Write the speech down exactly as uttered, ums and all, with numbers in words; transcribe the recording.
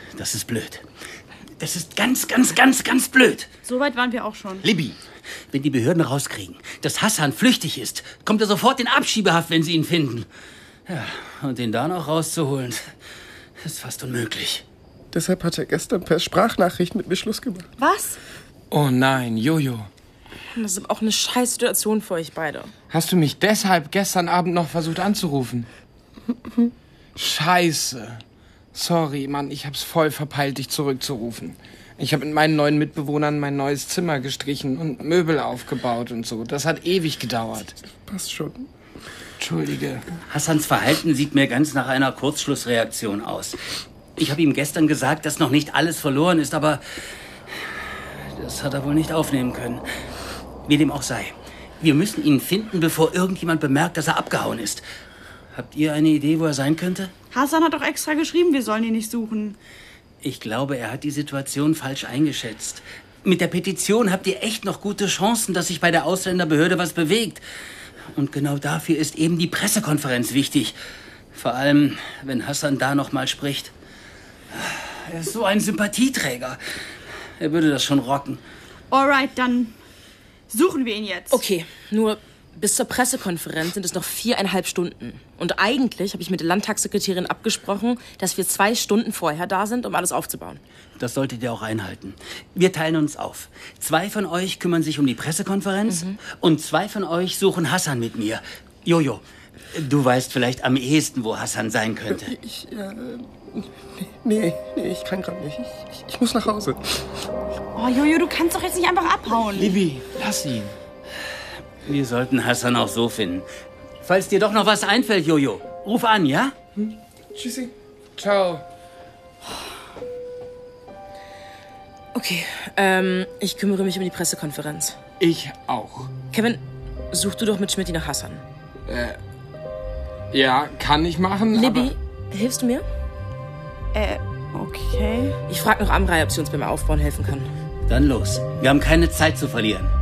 Das ist blöd. Das ist ganz, ganz, ganz, ganz blöd. So weit waren wir auch schon. Libby, wenn die Behörden rauskriegen, dass Hassan flüchtig ist, kommt er sofort in Abschiebehaft, wenn sie ihn finden. Ja, und ihn da noch rauszuholen, ist fast unmöglich. Deshalb hat er gestern per Sprachnachricht mit mir Schluss gemacht. Was? Oh nein, Jojo. Das ist auch eine scheiß Situation für euch beide. Hast du mich deshalb gestern Abend noch versucht anzurufen? Scheiße. Sorry, Mann, ich hab's voll verpeilt, dich zurückzurufen. Ich habe mit meinen neuen Mitbewohnern mein neues Zimmer gestrichen und Möbel aufgebaut und so. Das hat ewig gedauert. Passt schon. Entschuldige. Hassans Verhalten sieht mir ganz nach einer Kurzschlussreaktion aus. Ich habe ihm gestern gesagt, dass noch nicht alles verloren ist, aber das hat er wohl nicht aufnehmen können. Wie dem auch sei. Wir müssen ihn finden, bevor irgendjemand bemerkt, dass er abgehauen ist. Habt ihr eine Idee, wo er sein könnte? Hassan hat doch extra geschrieben, wir sollen ihn nicht suchen. Ich glaube, er hat die Situation falsch eingeschätzt. Mit der Petition habt ihr echt noch gute Chancen, dass sich bei der Ausländerbehörde was bewegt. Und genau dafür ist eben die Pressekonferenz wichtig. Vor allem, wenn Hassan da noch mal spricht. Er ist so ein Sympathieträger. Er würde das schon rocken. Alright, dann suchen wir ihn jetzt. Okay, nur bis zur Pressekonferenz sind es noch viereinhalb Stunden. Und eigentlich habe ich mit der Landtagssekretärin abgesprochen, dass wir zwei Stunden vorher da sind, um alles aufzubauen. Das solltet ihr auch einhalten. Wir teilen uns auf. Zwei von euch kümmern sich um die Pressekonferenz mhm. und zwei von euch suchen Hassan mit mir. Jojo, du weißt vielleicht am ehesten, wo Hassan sein könnte. Ich, äh, nee, nee, ich kann gerade nicht. Ich, ich, ich muss nach Hause. Oh, Jojo, du kannst doch jetzt nicht einfach abhauen. Libby, lass ihn. Wir sollten Hassan auch so finden. Falls dir doch noch was einfällt, Jojo, ruf an, ja? Hm. Tschüssi. Ciao. Okay, ähm, ich kümmere mich um die Pressekonferenz. Ich auch. Kevin, such du doch mit Schmidti nach Hassan. Äh, ja, kann ich machen, Libby, aber... hilfst du mir? Äh, okay. Ich frage noch Amrei, ob sie uns beim Aufbauen helfen kann. Dann los. Wir haben keine Zeit zu verlieren.